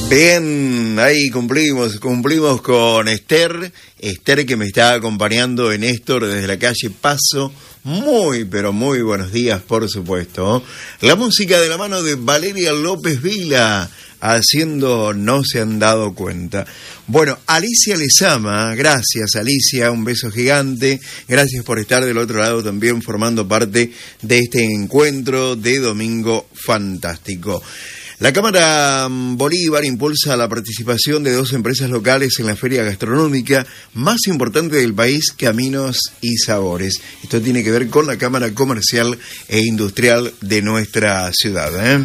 Bien, ahí cumplimos con Esther que me está acompañando en Néstor desde la calle Paso. Muy, pero muy buenos días, por supuesto. La música de la mano de Valeria López Vila, haciendo No se han dado cuenta. Bueno, Alicia Lezama, gracias Alicia, un beso gigante. Gracias por estar del otro lado también formando parte de este encuentro de Domingo Fantástico. La Cámara Bolívar impulsa la participación de 2 empresas locales en la feria gastronómica más importante del país, Caminos y Sabores. Esto tiene que ver con la Cámara Comercial e Industrial de nuestra ciudad, ¿eh?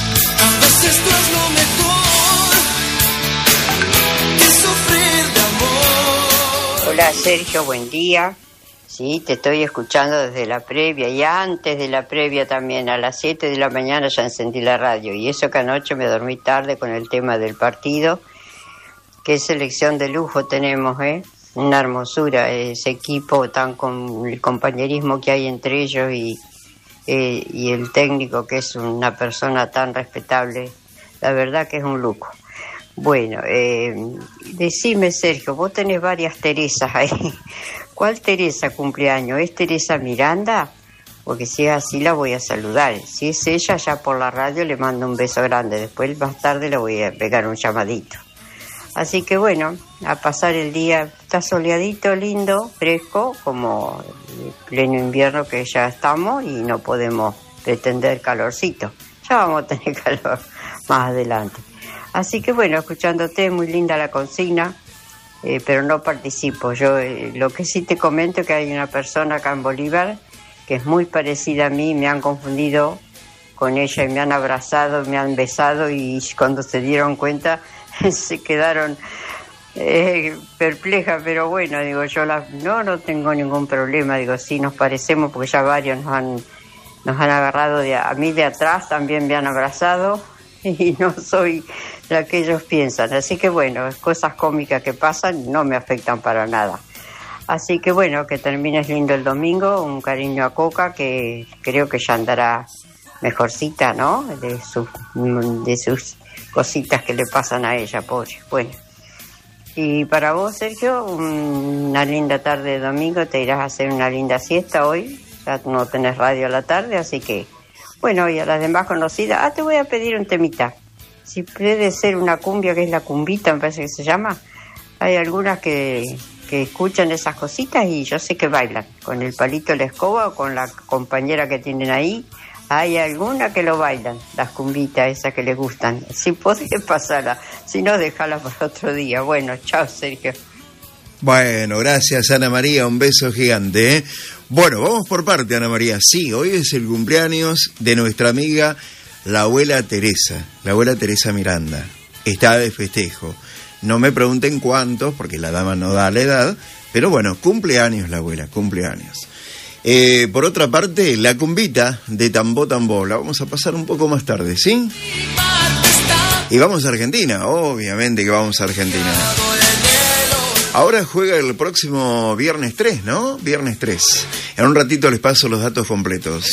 Hola Sergio, buen día. Sí, te estoy escuchando desde la previa y antes de la previa también. A las 7 de la mañana ya encendí la radio y eso que anoche me dormí tarde con el tema del partido. Qué selección de lujo tenemos, ¿eh? Una hermosura ese equipo, tan con el compañerismo que hay entre ellos y el técnico que es una persona tan respetable. La verdad que es un lujo. Bueno, decime Sergio, vos tenés varias Teresas ahí. ¿Cuál Teresa cumpleaños? ¿Es Teresa Miranda? Porque si es así la voy a saludar. Si es ella, ya por la radio le mando un beso grande. Después más tarde le voy a pegar un llamadito. Así que bueno, a pasar el día. Está soleadito, lindo, fresco, como el pleno invierno que ya estamos y no podemos pretender calorcito. Ya vamos a tener calor más adelante. Así que bueno, escuchándote, muy linda la consigna. Pero no participo. Yo lo que sí te comento es que hay una persona acá en Bolívar que es muy parecida a mí, me han confundido con ella y me han abrazado, me han besado y cuando se dieron cuenta se quedaron perplejas, pero bueno, digo yo no tengo ningún problema, digo sí nos parecemos porque ya varios nos han agarrado a mí de atrás, también me han abrazado y no soy la que ellos piensan, así que bueno, cosas cómicas que pasan no me afectan para nada. Así que bueno, que termines lindo el domingo, un cariño a Coca que creo que ya andará mejorcita, ¿no? De sus cositas que le pasan a ella, pobre. Bueno, y para vos Sergio, una linda tarde de domingo, te irás a hacer una linda siesta hoy, ya no tenés radio a la tarde, así que bueno, y a las demás conocidas, te voy a pedir un temita. Si puede ser una cumbia, que es la cumbita, me parece que se llama. Hay algunas que escuchan esas cositas y yo sé que bailan. Con el palito de la escoba o con la compañera que tienen ahí. Hay algunas que lo bailan, las cumbitas esas que les gustan. Si podés pasarla, si no, déjala para otro día. Bueno, chao Sergio. Bueno, gracias Ana María, un beso gigante, ¿eh? Bueno, vamos por parte, Ana María. Sí, hoy es el cumpleaños de nuestra amiga la abuela Teresa Miranda. Está de festejo. No me pregunten cuántos, porque la dama no da la edad, pero bueno, cumpleaños la abuela, cumpleaños. Por otra parte, la cumbita de Tambó Tambó, la vamos a pasar un poco más tarde, ¿sí? Y vamos a Argentina, obviamente que vamos a Argentina. Ahora juega el próximo viernes 3, ¿no? Viernes 3. En un ratito les paso los datos completos.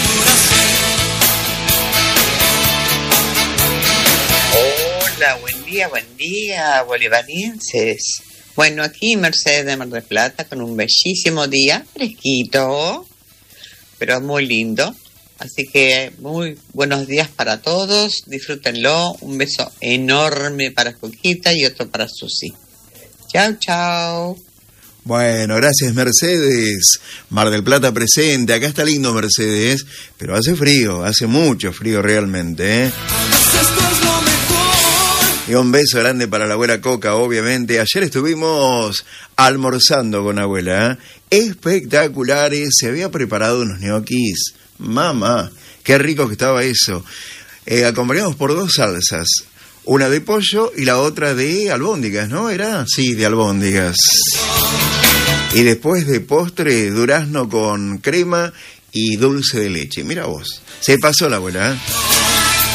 Hola, buen día, bolivarienses. Bueno, aquí Mercedes de Mar del Plata con un bellísimo día, fresquito, pero muy lindo. Así que muy buenos días para todos, disfrútenlo. Un beso enorme para Coquita y otro para Susi. Chao, chao. Bueno, gracias Mercedes. Mar del Plata presente. Acá está lindo Mercedes, pero hace frío, hace mucho frío realmente, ¿eh? Y un beso grande para la abuela Coca, obviamente. Ayer estuvimos almorzando con abuela, ¿eh? Espectaculares. Se había preparado unos ñoquis. Mamá, qué rico que estaba eso. Acompañados por 2 salsas. Una de pollo y la otra de albóndigas, ¿no? ¿Era? Sí, de albóndigas. Y después de postre, durazno con crema y dulce de leche. Mira vos, se pasó la abuela, ¿eh?